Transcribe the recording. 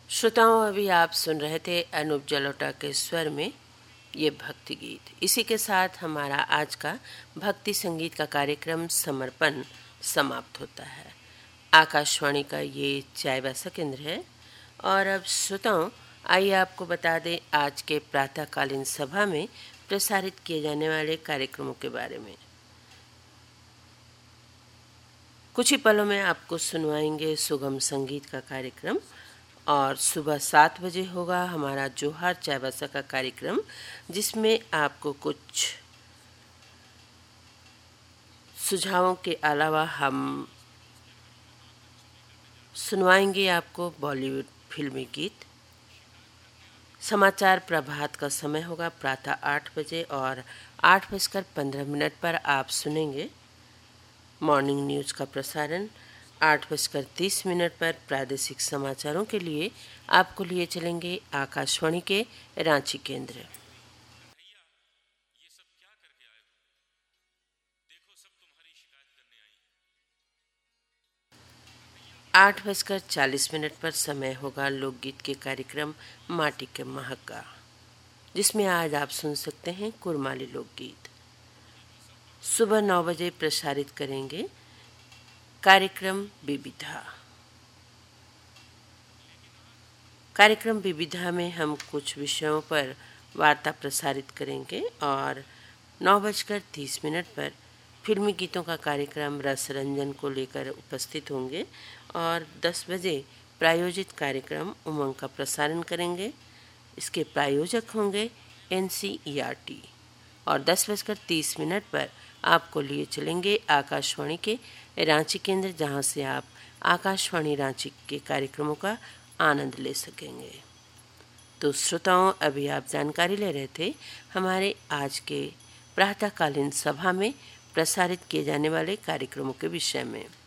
श्रोताओं, अभी आप सुन रहे थे अनूप जलोटा के स्वर में ये भक्ति गीत। इसी के साथ हमारा आज का भक्ति संगीत का कार्यक्रम समर्पण समाप्त होता है। आकाशवाणी का ये चायबासा केंद्र है। और अब श्रोताओं, आइए आपको बता दें आज के प्रातःकालीन सभा में प्रसारित किए जाने वाले कार्यक्रमों के बारे में। कुछ ही पलों में आपको सुनवाएंगे सुगम संगीत का कार्यक्रम और सुबह 7 बजे होगा हमारा जोहार चायबासा का कार्यक्रम, जिसमें आपको कुछ सुझावों के अलावा हम सुनवाएंगे आपको बॉलीवुड फिल्मी गीत। समाचार प्रभात का समय होगा प्रातः 8 बजे और 8:15 पर आप सुनेंगे मॉर्निंग न्यूज़ का प्रसारण। 8:30 पर प्रादेशिक समाचारों के लिए आपको लिए चलेंगे आकाशवाणी के रांची केंद्र। 8:40 पर समय होगा लोकगीत के कार्यक्रम माटी के महक का, जिसमें आज आप सुन सकते हैं कुरमाली लोकगीत। सुबह 9 बजे प्रसारित करेंगे कार्यक्रम विविधा। कार्यक्रम विविधा में हम कुछ विषयों पर वार्ता प्रसारित करेंगे और 9:30 पर फिल्मी गीतों का कार्यक्रम रस रंजन को लेकर उपस्थित होंगे और 10 बजे प्रायोजित कार्यक्रम उमंग का प्रसारण करेंगे। इसके प्रायोजक होंगे NCERT। और 10:30 पर आपको लिए चलेंगे आकाशवाणी के रांची केंद्र, जहां से आप आकाशवाणी रांची के कार्यक्रमों का आनंद ले सकेंगे। तो श्रोताओं, अभी आप जानकारी ले रहे थे हमारे आज के प्रातःकालीन सभा में प्रसारित किए जाने वाले कार्यक्रमों के विषय में।